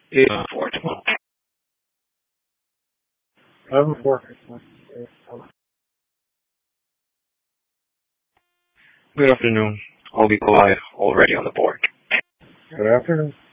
Eight on four tomorrow. 11-4. Good afternoon. I'll be live already on the board. Good afternoon.